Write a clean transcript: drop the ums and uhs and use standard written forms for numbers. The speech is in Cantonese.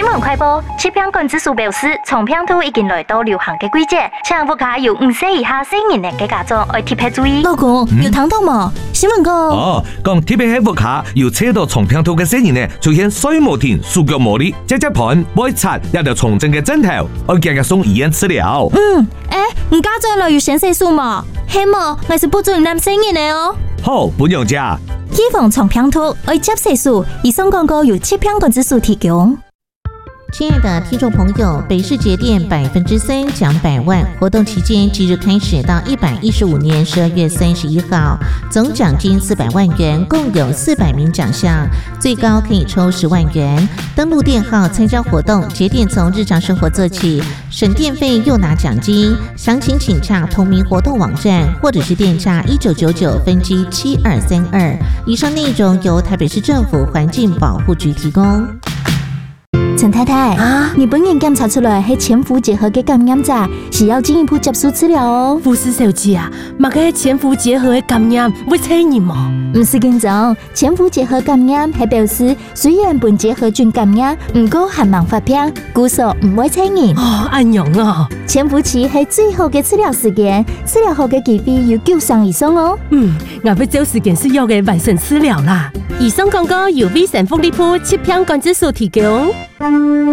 闻快報，疾病管制署表示，腸病毒已經來到流行嘅季節，請屋企有5歲以下成年嘅家長要特別注意。 老公，有聽到冇？新聞講講特別喺屋企有測到腸病毒嘅成年呢，出現睡無停、手腳無力、隻盤、背擦，一條重症嘅症頭，要繼續送醫院治療。 唔家長來要先食素嘛？希望我是不准男成年嘅哦。 好，本樣姐。 預防腸病毒，要接食素。以上廣告由疾病管制署提供。 亲爱的听众朋友，北市节电3%獎100萬活動期間即日開始到115年12月31號，總獎金400萬元，共有400名獎項，最高可以抽10萬元。登錄電號參加活動，節電從日常生活做起，省電費又拿獎金。詳情請洽同名活動網站，或者是電價1999分機7232。以上內容由台北市政府環境保護局提供。 陳太太你本人檢查出來係潛伏結核嘅感染者，是要進一步接受治療哦。 護士小姐啊，乜嘅潛伏結核嘅感染會傳染嗎？ 唔是緊張，潛伏結核感染係表示雖然本結核菌感染，唔過還冇發病，故所唔會傳染。 安樣啊！ 潛伏期係最好嘅治療時間，治療後嘅機會有9成以上哦。 我要找時間需要嘅完整治療啦。以上廣告由衛生福利部疾病管制署提供。